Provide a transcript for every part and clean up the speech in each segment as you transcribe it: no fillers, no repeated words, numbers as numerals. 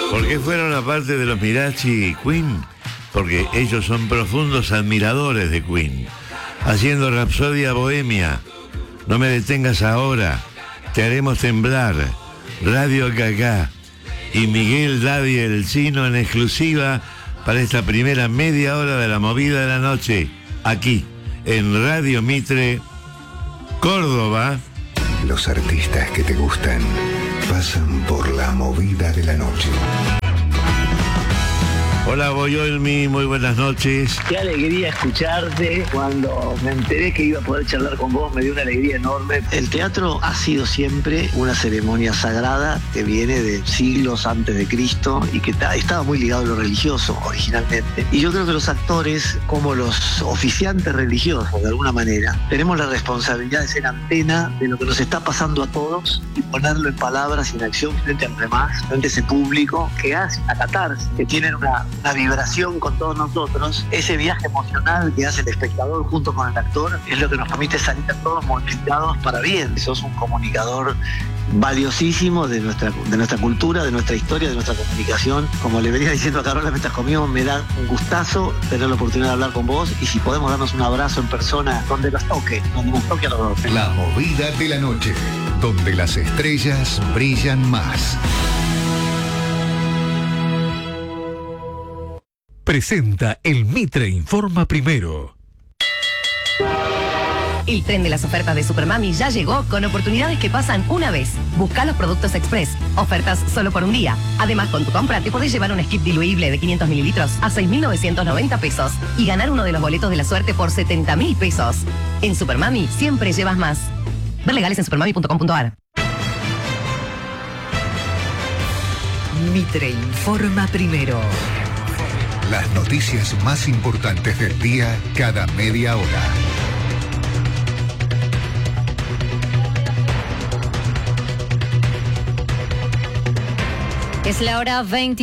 ¿Por qué fueron aparte de los Mirachi y Queen? Porque ellos son profundos admiradores de Queen. Haciendo Rapsodia Bohemia, No me detengas ahora, Te haremos temblar, Radio Cacá y Miguel Daddy El Chino en exclusiva para esta primera media hora de la movida de la noche, aquí en Radio Mitre, Córdoba. Los artistas que te gustan pasan por la movida de la noche. Hola Boyolmi, muy buenas noches. Qué alegría escucharte. Cuando me enteré que iba a poder charlar con vos, me dio una alegría enorme. El teatro ha sido siempre una ceremonia sagrada que viene de siglos antes de Cristo y que estaba muy ligado a lo religioso originalmente. Y yo creo que los actores, como los oficiantes religiosos de alguna manera, tenemos la responsabilidad de ser antena de lo que nos está pasando a todos y ponerlo en palabras y en acción frente a los demás, frente a ese público que hace una catarsis, que tienen una vibración con todos nosotros. Ese viaje emocional que hace el espectador junto con el actor es lo que nos permite salir a todos modificados para bien. Sos un comunicador valiosísimo de nuestra cultura, de nuestra historia, de nuestra comunicación. Como le venía diciendo a Carola mientras comíamos, me da un gustazo tener la oportunidad de hablar con vos y si podemos darnos un abrazo en persona donde nos toque a los dos. La movida de la noche, donde las estrellas brillan más. Presenta el Mitre Informa Primero. El tren de las ofertas de Supermami ya llegó con oportunidades que pasan una vez. Busca los productos Express. Ofertas solo por un día. Además, con tu compra te podés llevar un skip diluible de 500 mililitros a 6.990 pesos y ganar uno de los boletos de la suerte por 70.000 pesos. En Supermami siempre llevas más. Ver legales en supermami.com.ar. Mitre Informa Primero. Las noticias más importantes del día cada media hora. Es la hora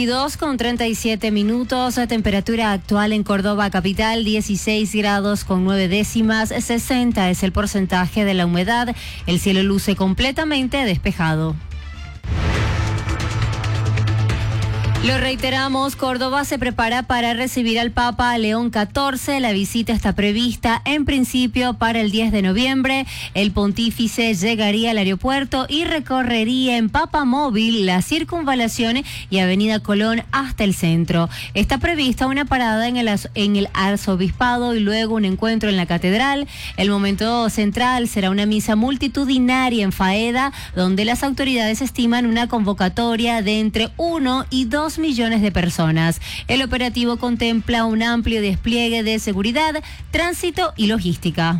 22:37. La temperatura actual en Córdoba capital 16 grados con 9 décimas, 60 es el porcentaje de la humedad. El cielo luce completamente despejado. Lo reiteramos, Córdoba se prepara para recibir al Papa León XIV. La visita está prevista en principio para el 10 de noviembre. El pontífice llegaría al aeropuerto y recorrería en Papamóvil la circunvalación y Avenida Colón hasta el centro. Está prevista una parada en el arzobispado y luego un encuentro en la catedral. El momento central será una misa multitudinaria en Faeda, donde las autoridades estiman una convocatoria de entre 1 y 2 millones de personas. El operativo contempla un amplio despliegue de seguridad, tránsito y logística.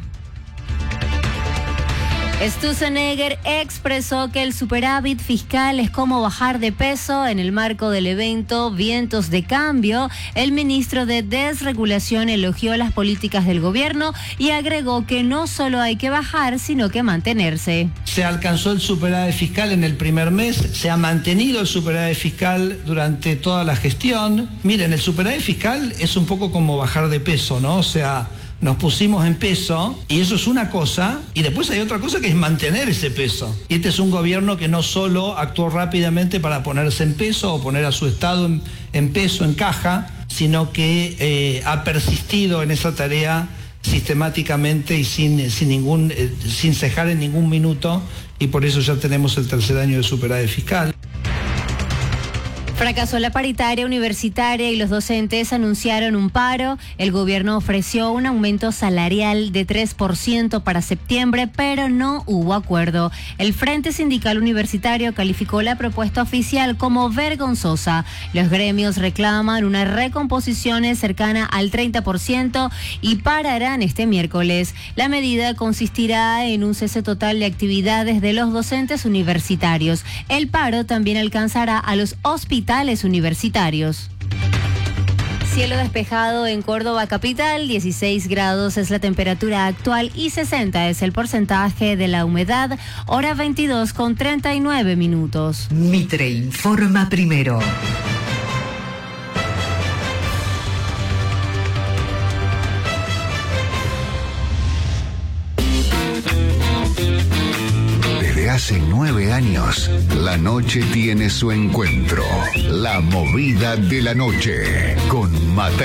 Sturzenegger expresó que el superávit fiscal es como bajar de peso. En el marco del evento Vientos de Cambio, el ministro de Desregulación elogió las políticas del gobierno y agregó que no solo hay que bajar, sino que mantenerse. Se alcanzó el superávit fiscal en el primer mes, se ha mantenido el superávit fiscal durante toda la gestión. Miren, el superávit fiscal es un poco como bajar de peso, ¿no? O sea, nos pusimos en peso y eso es una cosa, y después hay otra cosa que es mantener ese peso. Y este es un gobierno que no solo actuó rápidamente para ponerse en peso o poner a su Estado en peso, en caja, sino que ha persistido en esa tarea sistemáticamente y sin cejar en ningún minuto, y por eso ya tenemos el tercer año de superávit fiscal. Fracasó la paritaria universitaria y los docentes anunciaron un paro. El gobierno ofreció un aumento salarial de 3% para septiembre, pero no hubo acuerdo. El Frente Sindical Universitario calificó la propuesta oficial como vergonzosa. Los gremios reclaman una recomposición cercana al 30% y pararán este miércoles. La medida consistirá en un cese total de actividades de los docentes universitarios. El paro también alcanzará a los hospitales universitarios. Cielo despejado en Córdoba capital, 16 grados es la temperatura actual y 60 es el porcentaje de la humedad. Hora 22:39. Mitre Informa Primero. hace 9 años, la noche tiene su encuentro. La movida de la noche con Matei.